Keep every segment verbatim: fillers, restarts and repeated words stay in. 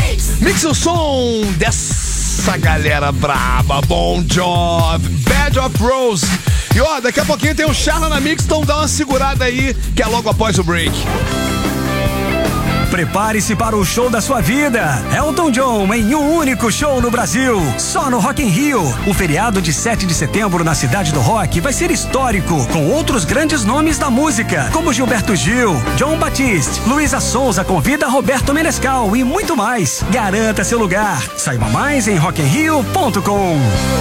Mix o som dessa galera braba. Bon Jovi, Bed of Rose. E ó, daqui a pouquinho tem o Charla na Mix, então dá uma segurada aí, que é logo após o break. Prepare-se para o show da sua vida. Elton John em um único show no Brasil, só no Rock in Rio. O feriado de sete de setembro na Cidade do Rock vai ser histórico, com outros grandes nomes da música, como Gilberto Gil, John Batiste, Luísa Sonza convida Roberto Menescal e muito mais. Garanta seu lugar. Saiba mais em rock in rio ponto com.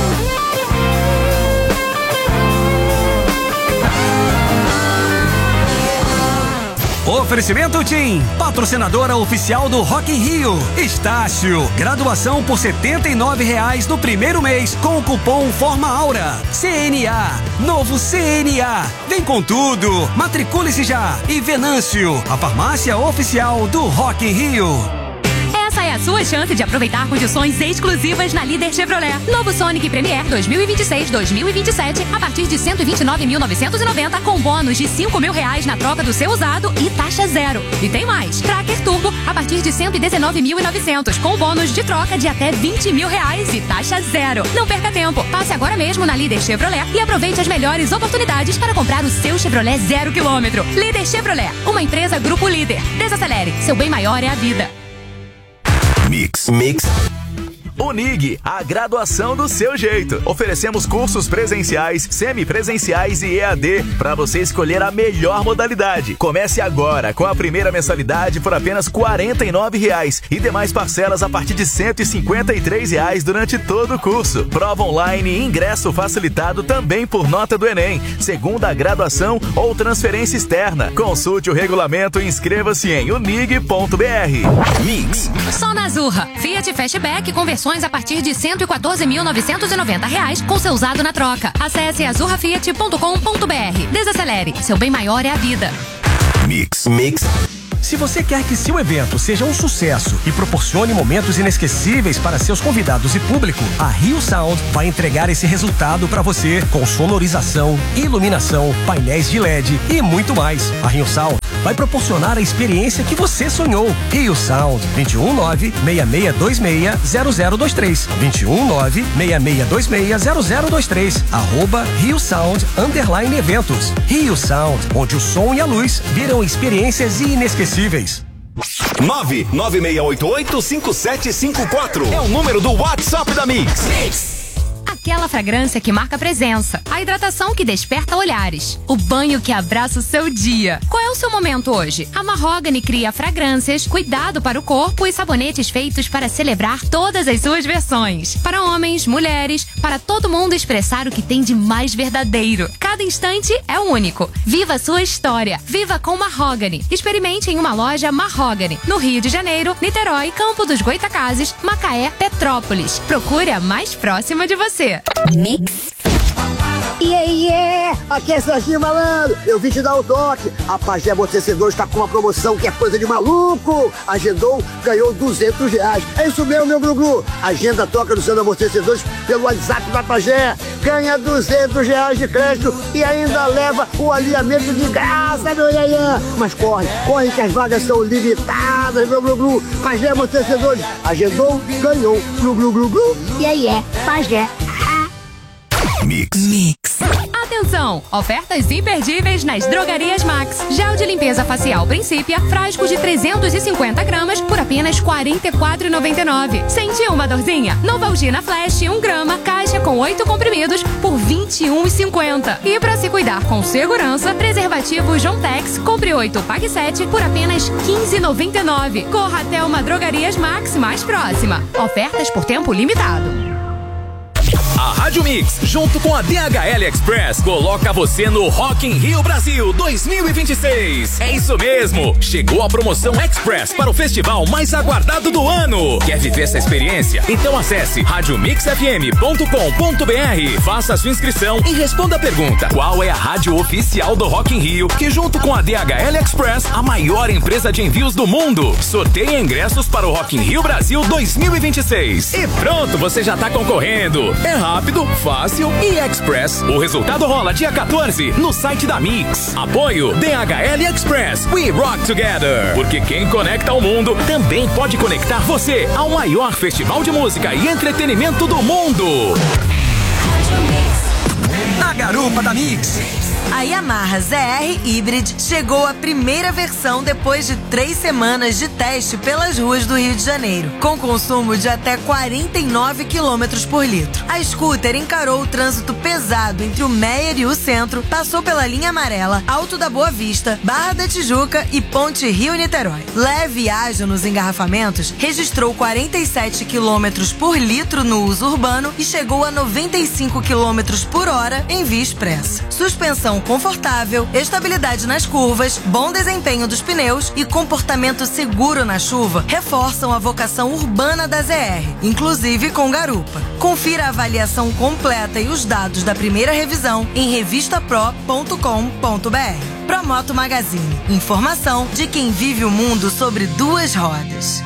Oferecimento TIM, patrocinadora oficial do Rock in Rio. Estácio, graduação por setenta e nove reais no primeiro mês com o cupom Forma Aura. C N A, novo C N A, vem com tudo, matricule-se já. E Venâncio, a farmácia oficial do Rock in Rio. Essa é a sua chance de aproveitar condições exclusivas na Líder Chevrolet. Novo Sonic Premier dois mil e vinte e seis dois mil e vinte e sete a partir de cento e vinte e nove mil novecentos e noventa com bônus de cinco mil reais na troca do seu usado e taxa zero. E tem mais. Tracker Turbo a partir de cento e dezenove mil e novecentos com bônus de troca de até vinte mil reais e taxa zero. Não perca tempo. Passe agora mesmo na Líder Chevrolet e aproveite as melhores oportunidades para comprar o seu Chevrolet zero quilômetro. Líder Chevrolet, uma empresa Grupo Líder. Desacelere. Seu bem maior é a vida. Mix. Mix. Unig, a graduação do seu jeito. Oferecemos cursos presenciais, semipresenciais e E A D para você escolher a melhor modalidade. Comece agora com a primeira mensalidade por apenas quarenta e nove reais e demais parcelas a partir de cento e cinquenta e três reais durante todo o curso. Prova online e ingresso facilitado também por nota do Enem, segunda graduação ou transferência externa. Consulte o regulamento e inscreva-se em unig ponto br. Mix. Só na Azurra, Fiat Fastback com versões a partir de cento e quatorze mil novecentos e noventa reais com seu usado na troca. Acesse azurra fiat ponto com ponto br. Desacelere, seu bem maior é a vida. Mix. Mix. Se você quer que seu evento seja um sucesso e proporcione momentos inesquecíveis para seus convidados e público, a Rio Sound vai entregar esse resultado para você com sonorização, iluminação, painéis de L E D e muito mais. A Rio Sound vai proporcionar a experiência que você sonhou. Rio Sound, dois um nove, seis seis dois seis, zero zero dois três. dois um nove, seis seis dois seis, zero zero dois três. Arroba Rio Sound, underline eventos. Rio Sound, onde o som e a luz viram experiências inesquecíveis. nove nove seis oito oito cinco sete cinco quatro é o número do WhatsApp da Mix. Mix. Aquela fragrância que marca presença, a hidratação que desperta olhares, o banho que abraça o seu dia. Qual é o seu momento hoje? A Mahogany cria fragrâncias, cuidado para o corpo e sabonetes feitos para celebrar todas as suas versões. Para homens, mulheres, para todo mundo expressar o que tem de mais verdadeiro. Cada instante é único. Viva a sua história. Viva com Mahogany. Experimente em uma loja Mahogany, no Rio de Janeiro, Niterói, Campo dos Goitacazes, Macaé, Petrópolis. Procure a mais próxima de você. Mix. Yeah, yeah! Aqui é Serginho Malandro, eu vim te dar o toque. A Pagé Amortecedores está com uma promoção que é coisa de maluco. Agendou, ganhou duzentos reais. É isso mesmo, meu Glu-Glu. Agenda a troca do seu amortecedores pelo WhatsApp da Pagé. Ganha duzentos reais de crédito e ainda leva o alinhamento de graça, meu Iaiã. Mas corre, corre que as vagas são limitadas, meu Glu-Glu. Pagé Amortecedores. Agendou, ganhou. Glu-Glu-Glu-Glu. Yeah, yeah. Pagé. Mix. Mix. Atenção! Ofertas imperdíveis nas Drogarias Max. Gel de limpeza facial Princípia, frasco de trezentos e cinquenta gramas por apenas quarenta e quatro reais e noventa e nove centavos. Sentiu uma dorzinha? Novalgina Flash um grama, caixa com oito comprimidos por vinte e um reais e cinquenta centavos. E para se cuidar com segurança, preservativo Jontex, compre oito, pague sete por apenas quinze reais e noventa e nove centavos. Corra até uma Drogarias Max mais próxima. Ofertas por tempo limitado. A Rádio Mix, junto com a D H L Express, coloca você no Rock in Rio Brasil dois mil e vinte e seis. É isso mesmo, chegou a promoção Express para o festival mais aguardado do ano. Quer viver essa experiência? Então acesse rádio mix f m ponto com ponto b r, faça a sua inscrição e responda a pergunta: qual é a rádio oficial do Rock in Rio, que junto com a D H L Express, a maior empresa de envios do mundo, sorteia ingressos para o Rock in Rio Brasil dois mil e vinte e seis. E pronto, você já tá concorrendo. É rápido, fácil e express. O resultado rola dia quatorze no site da Mix. Apoio D H L Express. We rock together. Porque quem conecta ao mundo também pode conectar você ao maior festival de música e entretenimento do mundo. A garupa da Mix. A Yamaha Z R Hybrid chegou à primeira versão depois de três semanas de teste pelas ruas do Rio de Janeiro, com consumo de até quarenta e nove quilômetros por litro. A scooter encarou o trânsito pesado entre o Meier e o centro, passou pela linha amarela, Alto da Boa Vista, Barra da Tijuca e Ponte Rio-Niterói. Leve e ágil nos engarrafamentos, registrou quarenta e sete quilômetros por litro no uso urbano e chegou a noventa e cinco quilômetros por hora em via expressa. Suspensão confortável, estabilidade nas curvas, bom desempenho dos pneus e comportamento seguro na chuva reforçam a vocação urbana da Z R, inclusive com garupa. Confira a avaliação completa e os dados da primeira revisão em revista pro ponto com ponto br. Promoto Magazine, informação de quem vive o mundo sobre duas rodas.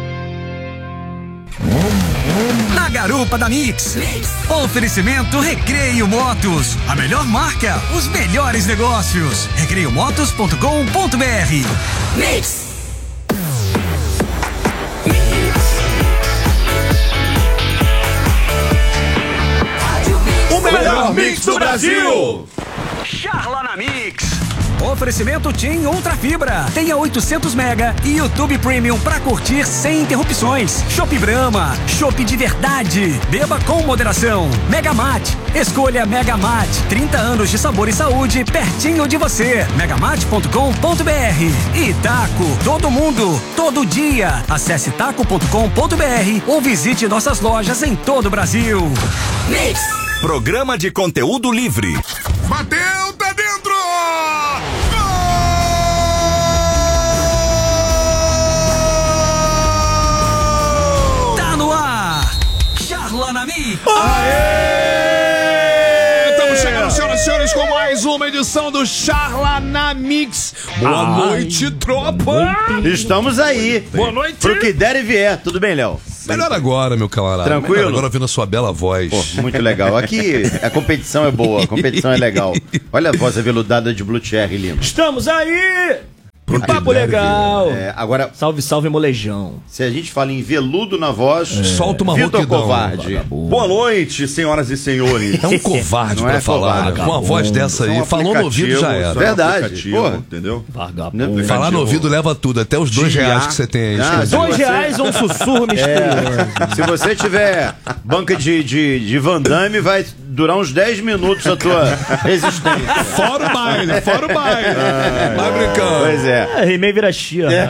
Na garupa da Mix. Oferecimento Recreio Motos. A melhor marca, os melhores negócios. recreio motos ponto com ponto br. Mix. O melhor mix do Brasil. Charla na Mix. Oferecimento TIM Ultra Fibra. Tenha oitocentos mega e YouTube Premium pra curtir sem interrupções. Chopp Brahma, chopp de verdade. Beba com moderação. Mega Mate. Escolha Mega Mate. trinta anos de sabor e saúde pertinho de você. mega mate ponto com ponto br. E Taco. Todo mundo, todo dia. Acesse taco ponto com ponto br ou visite nossas lojas em todo o Brasil. Mix. Programa de conteúdo livre. Bateu, tá dentro! Tá no ar! Charla na Mix! Aê! Estamos chegando, senhoras e senhores, com mais uma edição do Charla na Mix. Boa Ai, noite, tropa! Estamos aí. Boa noite! Pro que der e vier. Tudo bem, Léo? Melhor agora, meu camarada. Tranquilo? Melhor agora ouvindo a sua bela voz. Pô, muito legal. Aqui a competição é boa, a competição é legal. Olha a voz aveludada de Blue Cherry, Lima. Estamos aí! Pro Papo legal! É, agora, salve, salve, molejão. Se a gente fala em veludo na voz, é. Solta uma Vitor rouquidão. Covarde. Vagabundo. Boa noite, senhoras e senhores. É um covarde pra é falar, né? Com uma voz dessa aí, falou no ouvido já era. Verdade, porra. Entendeu? Vagabundo. Falar no ouvido leva tudo, até os dois reais que você tem aí. Ah, dois você... reais um sussurro misterioso. É. Se você tiver banca de, de, de Van Damme, vai durar uns dez minutos a tua resistência. Fora o baile, fora o baile. Ah, vai brincando. Pois é. É, He-Man vira chia. É.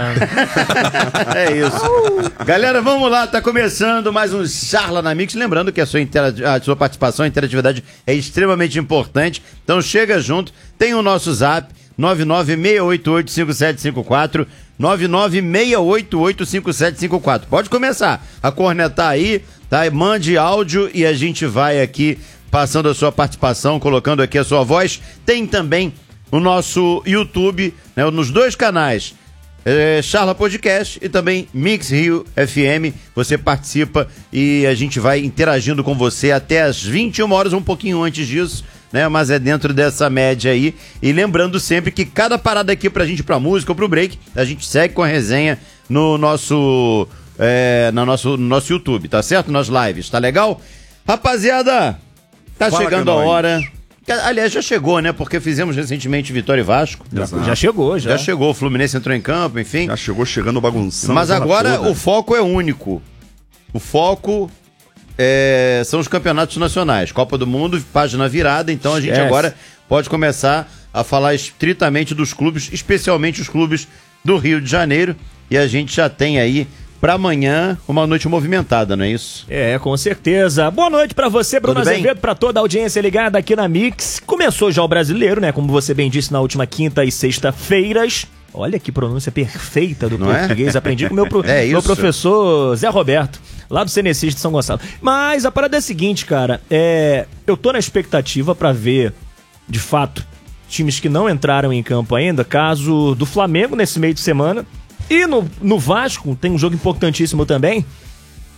É isso. Galera, vamos lá, tá começando mais um Charla na Mix. Lembrando que a sua, intera... a sua participação, a interatividade é extremamente importante. Então chega junto, tem o nosso zap nove nove seis oito oito cinco sete cinco quatro, nove nove seis oito oito cinco sete cinco quatro. Pode começar a cornetar aí, tá? Mande áudio e a gente vai aqui passando a sua participação, colocando aqui a sua voz. Tem também o nosso YouTube, né, nos dois canais, é, Charla Podcast e também Mix Rio F M. Você participa e a gente vai interagindo com você até as vinte e uma horas, um pouquinho antes disso, né? Mas é dentro dessa média aí. E lembrando sempre que cada parada aqui pra gente ir pra música ou pro break, a gente segue com a resenha no nosso, é, no nosso, no nosso YouTube, tá certo? Nas lives, tá legal? Rapaziada, tá Fala chegando a hora. Aliás, já chegou, né? Porque fizemos recentemente Vitória e Vasco. Já, já chegou, já. Já chegou, o Fluminense entrou em campo, enfim. Já chegou chegando bagunçando. Mas agora o foco é único. O foco é, são os campeonatos nacionais. Copa do Mundo, página virada. Então a gente Esquece. agora pode começar a falar estritamente dos clubes, especialmente os clubes do Rio de Janeiro. E a gente já tem aí pra amanhã uma noite movimentada, não é isso? É, com certeza. Boa noite pra você, Bruno Azevedo, pra toda a audiência ligada aqui na Mix. Começou já o Brasileiro, né? Como você bem disse, na última quinta e sexta-feiras. Olha que pronúncia perfeita do não português. É? Aprendi com o meu, pro... é meu professor Zé Roberto, lá do Cenecis de São Gonçalo. Mas a parada é a seguinte, cara. É... Eu tô na expectativa pra ver, de fato, times que não entraram em campo ainda. Caso do Flamengo nesse meio de semana. E no, no Vasco, tem um jogo importantíssimo também.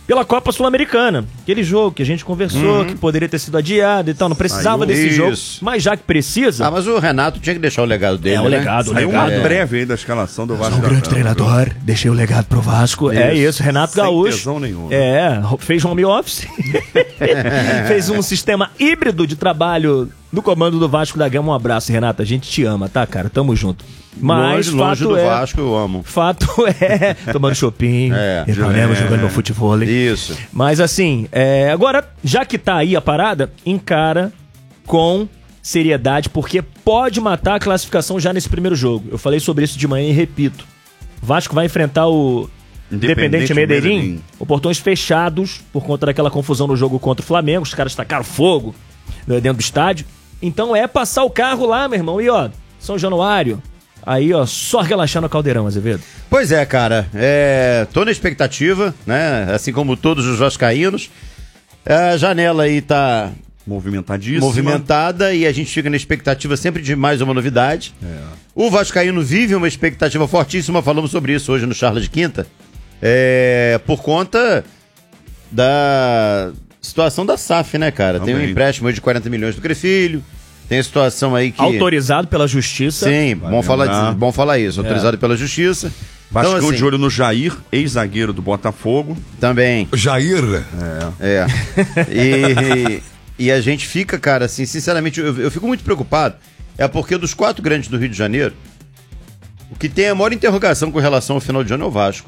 pela Copa Sul-Americana. Aquele jogo que a gente conversou, uhum. que poderia ter sido adiado e tal, não precisava Saiu. desse Isso. jogo, mas já que precisa... Ah, mas o Renato tinha que deixar o legado dele, É, o né? legado, o Saiu legado. uma breve aí da escalação do Vasco. Um grande treinador, deixei o legado pro Vasco. Isso. É isso, Renato Sem Gaúcho. tesão nenhum. É, fez home office. Fez um sistema híbrido de trabalho no comando do Vasco da Gama. Um abraço, Renato, a gente te ama, tá, cara? Tamo junto. Mas longe, longe fato do é, Vasco eu amo. Fato é, tomando chopinho, é, Ipanema, é, jogando meu futebol. Isso. Mas assim, é, agora, já que tá aí a parada, encara com seriedade, porque pode matar a classificação já nesse primeiro jogo. Eu falei sobre isso de manhã e repito. O Vasco vai enfrentar o Independente Medellín, Medellín, com portões fechados por conta daquela confusão no jogo contra o Flamengo. Os caras tacaram fogo dentro do estádio. Então é passar o carro lá, meu irmão. E ó, São Januário... Aí, ó, só relaxar no Caldeirão, Azevedo. Pois é, cara. É, tô na expectativa, né? Assim como todos os vascaínos. A janela aí tá movimentadíssima. Movimentada e a gente fica na expectativa sempre de mais uma novidade. É. O vascaíno vive uma expectativa fortíssima, falamos sobre isso hoje no Charla de Quinta. É, por conta da situação da S A F, né, cara? Também. Tem um empréstimo aí de quarenta milhões do Crefilho. Tem a situação aí que... Autorizado pela Justiça. Sim, bom falar, bom falar isso. Autorizado é. pela Justiça. Vasco então, assim, de olho no Jair, ex-zagueiro do Botafogo. Também. Jair? É. É. E, e a gente fica, cara, assim, sinceramente, eu, eu fico muito preocupado. É porque dos quatro grandes do Rio de Janeiro, o que tem a maior interrogação com relação ao final de ano é o Vasco.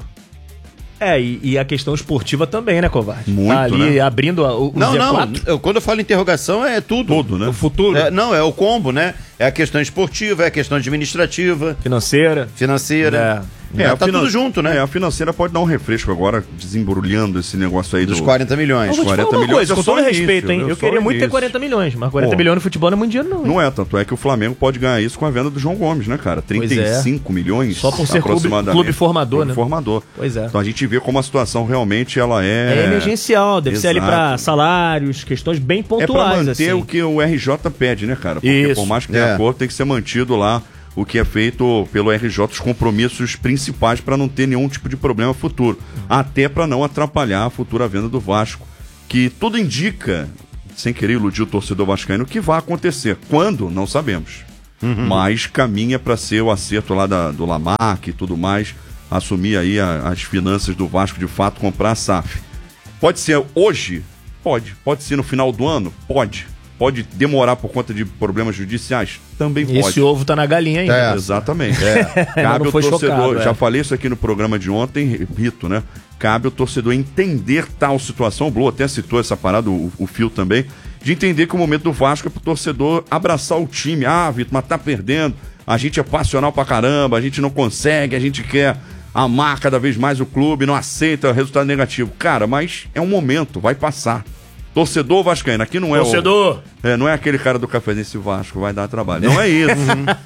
É, e, e a questão esportiva também, né, Covarde? Muito, tá ali né? abrindo a, o, não, o Z quatro. Não, eu, quando eu falo interrogação é tudo. Tudo, né? O futuro. É, não, é o combo, né? É a questão esportiva, é a questão administrativa. Financeira. Financeira. É, é tá finan... tudo junto, né? É, a financeira pode dar um refresco agora, desembrulhando esse negócio aí dos do... quarenta milhões. Eu vou te falar uma coisa, com todo respeito, hein? Eu, eu queria muito ter quarenta milhões, mas quarenta Pô, milhões no futebol não é muito dinheiro, não. Hein? Não é, tanto é que o Flamengo pode ganhar isso com a venda do João Gomes, né, cara? trinta e cinco milhões. Só por ser clube, clube formador, clube né? formador. Pois é. Então a gente vê como a situação realmente ela é... É emergencial, deve Exato. ser ali pra salários, questões bem pontuais. É pra manter assim. o que o R J pede, né, cara? Porque isso. por mais que tenha é. acordo, tem que ser mantido lá o que é feito pelo R J, os compromissos principais para não ter nenhum tipo de problema futuro. Uhum. Até para não atrapalhar a futura venda do Vasco, que tudo indica, sem querer iludir o torcedor vascaíno, que vai acontecer. Quando? Não sabemos. Uhum. Mas caminha para ser o acerto lá da, do Lamarck e tudo mais, assumir aí a, as finanças do Vasco, de fato, comprar a S A F. Pode ser hoje? Pode. Pode ser no final do ano? Pode. Pode demorar por conta de problemas judiciais? Também pode. Esse ovo tá na galinha ainda. É, exatamente. É. Cabe ao torcedor, chocado, já é. falei isso aqui no programa de ontem, repito, né? Cabe ao torcedor entender tal situação, o Blue até citou essa parada, o, o Fio também, de entender que o momento do Vasco é pro torcedor abraçar o time. Ah, Vitor, mas tá perdendo, a gente é passional pra caramba, a gente não consegue, a gente quer amar cada vez mais o clube, não aceita resultado negativo. Cara, mas é um momento, vai passar. Torcedor vascaíno, aqui não é Torcedor. o... É, não é aquele cara do café nesse Vasco, vai dar trabalho. Não é isso.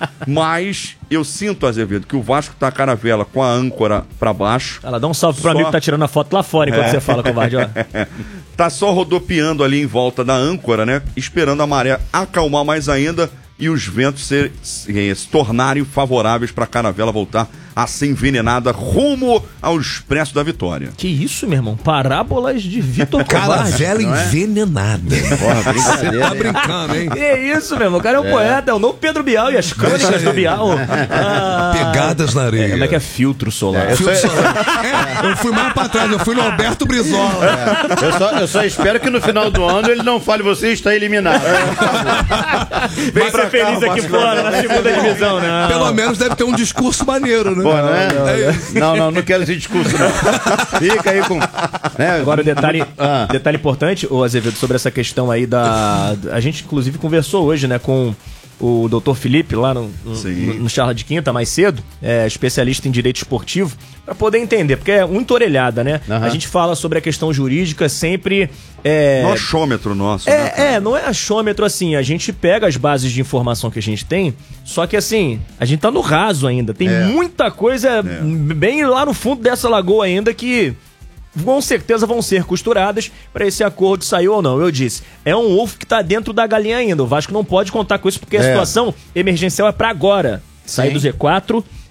Mas eu sinto, Azevedo, que o Vasco tá a caravela com a âncora pra baixo. Ela dá um salve pro só... amigo que tá tirando a foto lá fora enquanto é. você fala, Covarde, ó. Tá só rodopiando ali em volta da âncora, né? Esperando a maré acalmar mais ainda e os ventos se, se, se tornarem favoráveis para a caravela voltar a ser envenenada rumo ao Expresso da Vitória. Que isso, meu irmão? Parábolas de Vitor Covarde. Caravela envenenada. É? Porra, você tá brincando, hein? Que isso, meu irmão? O cara é um é. poeta, é o novo Pedro Bial e as crônicas do Bial. Ah, Pegadas na areia. É, como é que é filtro solar? É, eu, filtro só... solar. É, eu fui mais pra trás, eu fui no Alberto Brizola. É. Eu, só, eu só espero que no final do ano ele não fale, você está eliminado. É. Vem ser feliz aqui fora, na segunda divisão, né? Pelo menos deve ter um discurso maneiro, né? Pô, não, é? Não, é não, não, não quero esse discurso, não. Fica aí com... Né? Agora, detalhe, ah. detalhe importante, ô Azevedo, sobre essa questão aí da... A gente, inclusive, conversou hoje, né, com o doutor Felipe, lá no, no, no Charla de Quinta, mais cedo, é, especialista em direito esportivo, para poder entender, porque é muita orelhada, né? Uhum. A gente fala sobre a questão jurídica sempre... É... No achômetro nosso, é, né? É, não é achômetro assim, a gente pega as bases de informação que a gente tem, só que assim, a gente tá no raso ainda, tem é. muita coisa é. bem lá no fundo dessa lagoa ainda que... com certeza vão ser costuradas para esse acordo sair ou não. Eu disse, é um ovo que tá dentro da galinha ainda. O Vasco não pode contar com isso porque a é. situação emergencial é para agora. Sair Sim. do Z quatro,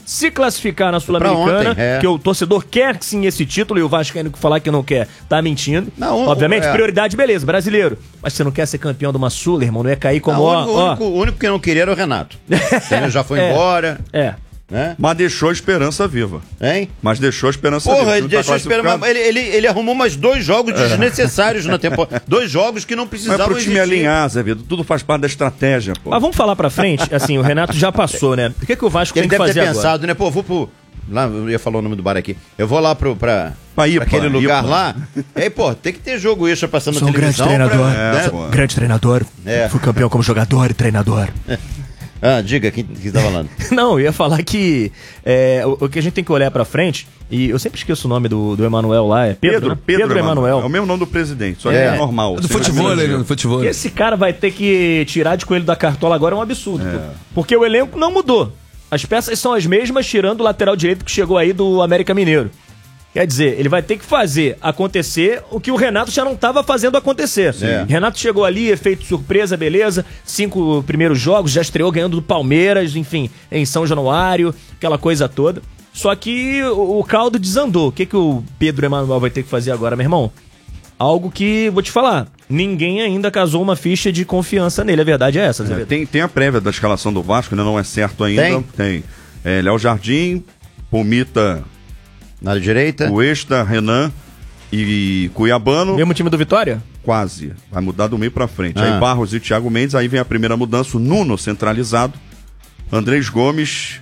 se classificar na Sul-Americana, ontem, é. que o torcedor quer sim esse título e o Vascaíno que falar que não quer, tá mentindo. Não, Obviamente, é. prioridade, beleza, brasileiro. Mas você não quer ser campeão de uma Sula, irmão? Não ia cair como, Não, ó, o, único, ó. o, único, o único que não queria era o Renato. Ele já foi É. embora. É. Né? Mas deixou a esperança viva. Hein? Mas deixou a esperança Porra, viva. ele, Não tá deixou esperar, classificado? ele, ele, ele arrumou mais dois jogos desnecessários na temporada. Dois jogos que não Mas precisavam é pro time existir. alinhar, Zé Vido. Tudo faz parte da estratégia, pô. Mas vamos falar pra frente, assim, o Renato já passou, né? O que, que o Vasco Ele tem que deve fazer ter agora? pensado, né? Pô, vou pro... Lá, eu ia falar o nome do bar aqui. Eu vou lá pro, pra, pra, Ipa, aquele lugar Ipa. lá. E aí, pô, tem que ter jogo extra passando Sou na um grande televisão. treinador. pra- né? É, pô. Grande treinador. É. Fui campeão como jogador e treinador. Ah, diga, quem, quem tá falando? Não, eu ia falar que é, o, o que a gente tem que olhar pra frente, e eu sempre esqueço o nome do, do Emanuel lá, é Pedro, Pedro, né? Pedro, Pedro Emanuel. É o mesmo nome do presidente, só que É. é normal. Do Sempre futebol, Brasil. né? Do futebol. E esse cara vai ter que tirar de coelho da cartola agora é um absurdo. É. pô. Porque o elenco não mudou. As peças são as mesmas, tirando o lateral direito que chegou aí do América Mineiro. Quer dizer, ele vai ter que fazer acontecer o que o Renato já não estava fazendo acontecer. É. Renato chegou ali, efeito surpresa, beleza. Cinco primeiros jogos, já estreou ganhando do Palmeiras, enfim, em São Januário, aquela coisa toda. Só que o, o caldo desandou. O que, que o Pedro Emanuel vai ter que fazer agora, meu irmão? Algo que, vou te falar, ninguém ainda casou uma ficha de confiança nele. A verdade é essa, Zé É, Vedo. tem, tem a prévia da escalação do Vasco, ainda não é certo ainda. Tem? Tem. É, Léo Jardim, Pomita, Na direita? Cuesta, Renan e Cuiabano. Mesmo time do Vitória? Quase. Vai mudar do meio pra frente. Ah. Aí Barros e Thiago Mendes, aí vem a primeira mudança, o Nuno centralizado, Andrés Gomes,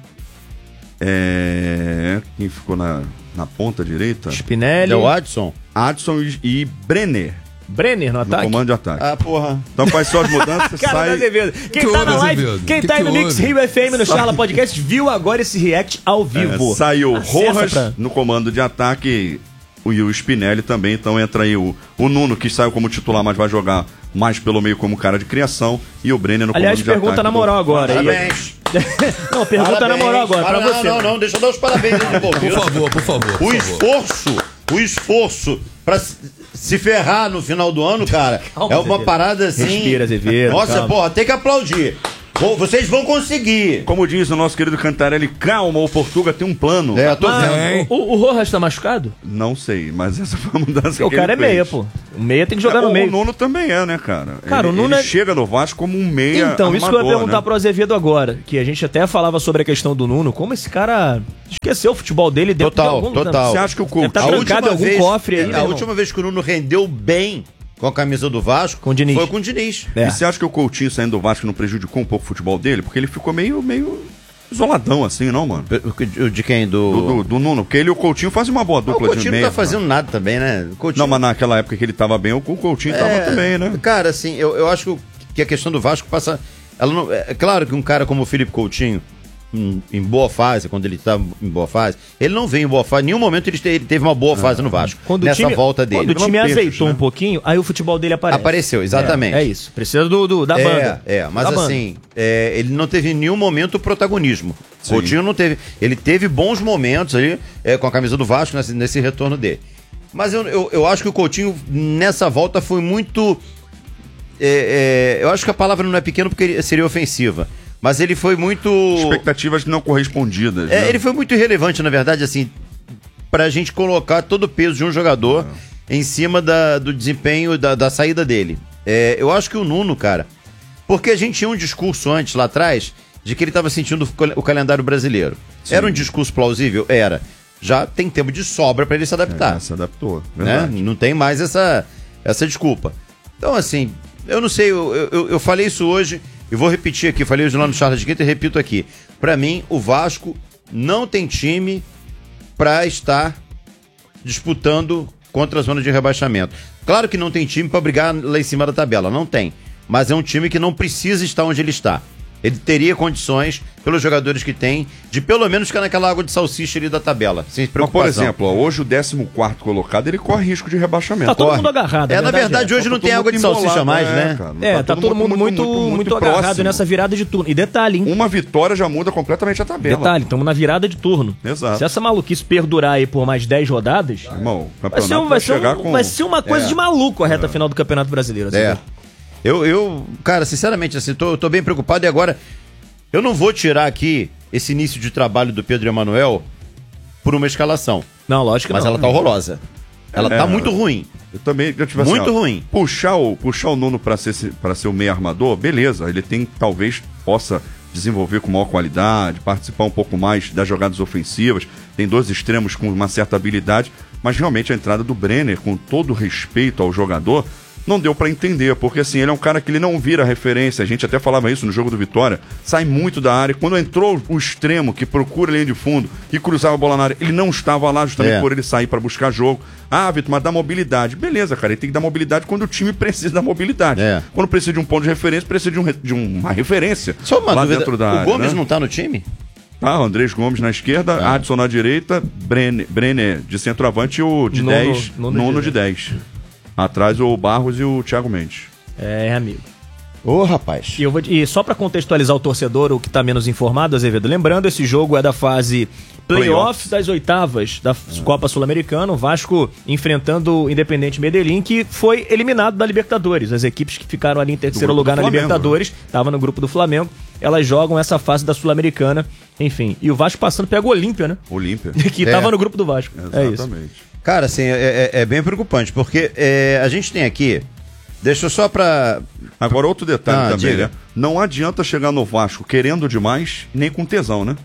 é... quem ficou na, na ponta direita? Spinelli, É o Adson? Adson e, e Brenner, Brenner no no ataque. comando de ataque. Ah, porra. Então faz só as mudanças, Cara, sai... Azevedo. Quem Que tá na houve, live, Azevedo? quem Que tá aí que no Mix houve? Rio F M no Charla Podcast, viu agora esse react ao vivo. É, saiu Acessa Rojas pra- no comando de ataque o- e o Spinelli também. Então entra aí o, o Nuno, que saiu como titular, mas vai jogar mais pelo meio como cara de criação. E o Brenner no Aliás, comando de pergunta ataque. na moral agora. E- Parabéns. Não, pergunta na Parabéns. moral agora, pra Para- você. Não, não, não, deixa eu dar os parabéns aí, pô. Por favor, por favor. O por favor. esforço, o esforço pra se- se ferrar no final do ano, cara, Calma, é uma Azevedo. parada assim. Respira, Azevedo, Nossa, calma. porra, tem que aplaudir. Vou- Vocês vão conseguir. Como diz o nosso querido Cantarelli, calma, o Portuga tem um plano. É, eu tô Ah, vendo. o, o Rojas tá machucado? Não sei, mas essa foi a mudança O que cara é ele fez. meia, pô. O meia tem que jogar É, no o, meio. O Nuno também é, né, cara? Cara, ele, o Nuno ele é- chega no Vasco como um meia Então, isso que eu ia armador, perguntar né? pro Azevedo agora, que a gente até falava sobre a questão do Nuno, como esse cara esqueceu o futebol dele dentro Total, de algum... total. Você acha que o Deve coach... tá A trancado última em algum vez- cofre aí, é, né, A irmão? última vez que o Nuno rendeu bem com a camisa do Vasco Com o Diniz. foi com o Diniz. É. E você acha que o Coutinho saindo do Vasco não prejudicou um pouco o futebol dele? Porque ele ficou meio, meio isoladão assim, não, mano? O de quem? Do. Do, do, do Nuno, porque ele e o Coutinho fazem uma boa Ah, o dupla de Coutinho meia. não tá fazendo nada também, né? O Coutinho... Não, mas naquela época que ele tava bem, o Coutinho tava É, também, né? Cara, assim, eu, eu acho que o- que a questão do Vasco passa. Ela não, é claro que um cara como o Felipe Coutinho, em, em boa fase, quando ele tá em boa fase, ele não vem em boa fase. Em nenhum momento ele, te- ele teve uma boa fase no Vasco. Quando nessa o time, volta dele. Quando o time Lampejos, azeitou né? um pouquinho, aí o futebol dele aparece. Apareceu, exatamente. É, é isso. Precisa do, do- da é, banda. É, mas Da banda. assim, é, ele não teve em nenhum momento o protagonismo. Sim. Coutinho não teve. Ele teve bons momentos ali é, com a camisa do Vasco nesse, nesse retorno dele. Mas eu, eu, eu acho que o Coutinho, nessa volta, foi muito. é, é, eu acho que a palavra não é pequena porque seria ofensiva. Mas ele foi muito. Expectativas não correspondidas. É, né? ele foi muito irrelevante, na verdade, assim, pra gente colocar todo o peso de um jogador em cima da- do desempenho, da, da saída dele. É, eu acho que o Nuno, cara, porque a gente tinha um discurso antes, lá atrás, de que ele estava sentindo o cal- o calendário brasileiro. Sim. Era um discurso plausível? Era. Já tem tempo de sobra pra ele se adaptar. É, se adaptou. Né? Verdade. Não tem mais essa, essa desculpa. Então, assim, eu não sei, eu, eu, eu falei isso hoje e vou repetir aqui, falei hoje lá no Charla de Quinta e repito aqui. Pra mim, o Vasco não tem time pra estar disputando contra a zona de rebaixamento. Claro que não tem time pra brigar lá em cima da tabela, não tem. Mas é um time que não precisa estar onde ele está. Ele teria condições, pelos jogadores que tem, de pelo menos ficar naquela água de salsicha ali da tabela, sem Mas, preocupação. por exemplo, ó, hoje o décimo quarto colocado, ele corre risco de rebaixamento. Tá todo Corre. mundo agarrado. É, a na verdade, é. hoje não Tá tem todo água de mundo salsicha embolado, mais, é, né? cara. É, Tá tá todo mundo muito, muito, agarrado próximo. nessa virada de turno. E detalhe, hein? Uma vitória já muda completamente a tabela. Detalhe, estamos na virada de turno. Exato. Se essa maluquice perdurar aí por mais dez rodadas, Irmão, o vai ser, campeonato um- vai, ser chegar um- com... vai ser uma coisa É. de maluco a reta final do Campeonato Brasileiro. assim, É. né? Eu, eu, cara, sinceramente, assim, tô, tô bem preocupado e agora eu não vou tirar aqui esse início de trabalho do Pedro Emanuel por uma escalação. Não, lógico que Mas não. ela tá horrorosa. Ela É, tá muito ruim. Eu também, eu tive Muito assim, ó, ruim. Puxar o, puxar o Nuno pra ser, pra ser o meio armador, beleza. Ele tem, talvez, possa desenvolver com maior qualidade, participar um pouco mais das jogadas ofensivas. Tem dois extremos com uma certa habilidade, mas realmente a entrada do Brenner, com todo respeito ao jogador, não deu pra entender, porque assim, ele é um cara que ele não vira referência, a gente até falava isso no jogo do Vitória, sai muito da área, quando entrou o extremo que procura a linha de fundo e cruzava a bola na área, ele não estava lá justamente É. por ele sair pra buscar jogo. Ah, Vitor, mas dá mobilidade. Beleza, cara, ele tem que dar mobilidade quando o time precisa da mobilidade. É. Quando precisa de um ponto de referência, precisa de, um, re- de uma referência Só uma lá dúvida, dentro da o área. Gomes né? não tá no time? Tá, o Andrés Gomes na esquerda, Ah. Adson na direita, Brenner, Brenner de centroavante e o de Nono- dez, nono nono, de de dez. Atrás o Barros e o Thiago Mendes. É, amigo. Ô, rapaz. E, eu vou, e só pra contextualizar o torcedor, o que tá menos informado, Azevedo, lembrando, esse jogo é da fase playoff das oitavas da Copa Sul-Americana, o Vasco enfrentando o Independente Medellín, que foi eliminado da Libertadores. As equipes que ficaram ali em terceiro grupo lugar do na Flamengo, Libertadores, tava no grupo do Flamengo, elas jogam essa fase da Sul-Americana, enfim. E o Vasco passando pega o Olímpia, né? Olímpia. Que É. tava no grupo do Vasco. É isso. Exatamente. Cara, assim, é, é- é bem preocupante, porque é, a gente tem aqui. Deixa eu só pra. Agora, outro detalhe Ah, também, diga. né? Não adianta chegar no Vasco querendo demais, nem com tesão, né?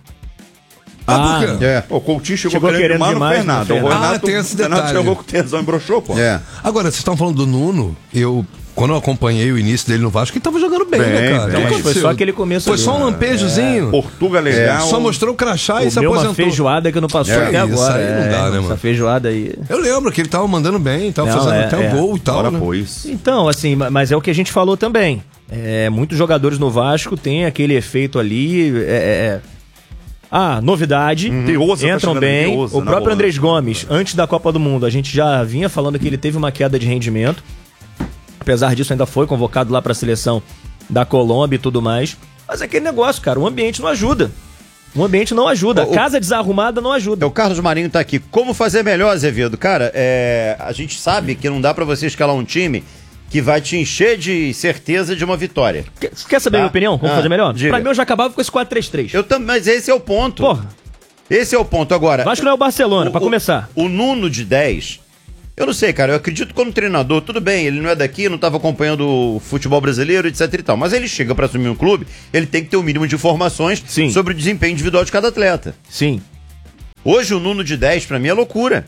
Ah, por quê? É. Pô, o Coutinho chegou, Chegou querendo, querendo demais, demais, não fez não nada. fez O nada. Renato, Ah, tem esse o Renato detalhe. chegou com tesão e broxou, pô. É. Agora, vocês estão falando do Nuno, eu. Quando eu acompanhei o início dele no Vasco, ele tava jogando bem, Bem, né, cara? bem. O que Mas foi aconteceu? só aquele começo Foi ali. só um lampejozinho. Portuga legal. Só mostrou o crachá e se Comeu uma aposentou. feijoada que não passou É, até isso agora. aí não dá, né, mano? Essa feijoada aí. Eu lembro que ele tava mandando bem, tava Não, fazendo é, até é. o gol e tal. Ora, né? pois. Então, assim, ma- mas é o que a gente falou também. É, muitos jogadores no Vasco têm aquele efeito ali. É, é, é. Ah, novidade. Teoza tá Entram chegando bem. aí, Teoza O na próprio bola. Andrés Gomes, antes da Copa do Mundo, a gente já vinha falando que ele teve uma queda de rendimento. Apesar disso, ainda foi convocado lá para a seleção da Colômbia e tudo mais. Mas é aquele negócio, cara, o ambiente não ajuda. O ambiente não ajuda. O- A casa desarrumada não ajuda. É, o Carlos Marinho tá aqui. Como fazer melhor, Azevedo? Cara, é, a gente sabe que não dá pra você escalar um time que vai te encher de certeza de uma vitória. Quer, quer saber a minha Tá. opinião? Como Ah, fazer melhor? diga. Pra mim, eu já acabava com esse quatro três três. Eu também, mas esse é o ponto. Porra, Esse é o ponto. Agora, Vasco não é o Barcelona, o- pra o- começar. o Nuno de dez, eu não sei, cara, eu acredito como treinador, tudo bem, ele não é daqui, não estava acompanhando o futebol brasileiro, etc e tal, mas ele chega para assumir um clube, ele tem que ter o mínimo de informações Sim. sobre o desempenho individual de cada atleta. Sim. Hoje o Nuno de dez, pra mim, é loucura.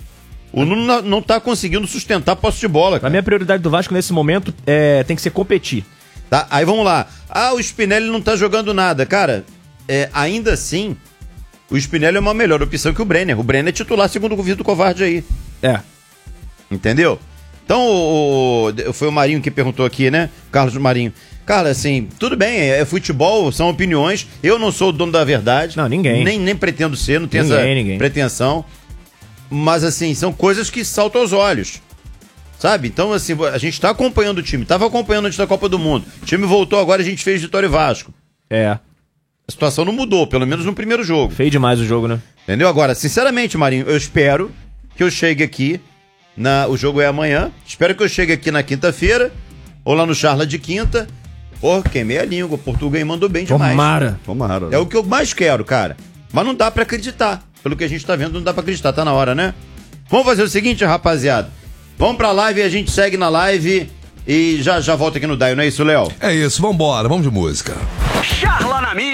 O Nuno não- não tá conseguindo sustentar posse de bola, Pra cara. mim, a prioridade do Vasco nesse momento é, tem que ser competir. Tá? Aí vamos lá. Ah, o Spinelli não tá jogando nada. Cara, é, ainda assim, o Spinelli é uma melhor opção que o Brenner. O Brenner é titular, segundo o Vitor Covarde aí. É. Entendeu? Então, o, o- foi o Marinho que perguntou aqui, né? Carlos Marinho. Cara, assim, tudo bem, é, é futebol, são opiniões. Eu não sou o dono da verdade. Não, ninguém. Nem, nem pretendo ser, não tenho Ninguém, essa ninguém. pretensão. Mas, assim, são coisas que saltam aos olhos. Sabe? Então, assim, a gente tá acompanhando o time. Tava acompanhando antes da Copa do Mundo. O time voltou agora, a gente fez Vitória e Vasco. É. A situação não mudou, pelo menos no primeiro jogo. Feio demais o jogo, né? Entendeu? Agora, sinceramente, Marinho, eu espero que eu chegue aqui. Na, o jogo é amanhã. Espero que eu chegue aqui na quinta-feira. Ou lá no Charla de quinta. Pô, queimei a língua. Portugal mandou bem demais. Tomara. Tomara. É o que eu mais quero, cara. Mas não dá pra acreditar. Pelo que a gente tá vendo, não dá pra acreditar. Tá na hora, né? Vamos fazer o seguinte, rapaziada. Vamos pra live e a gente segue na live. E já já volta aqui no Daio, não é isso, Léo? É isso, vambora, vamos de música. Charla na Mix.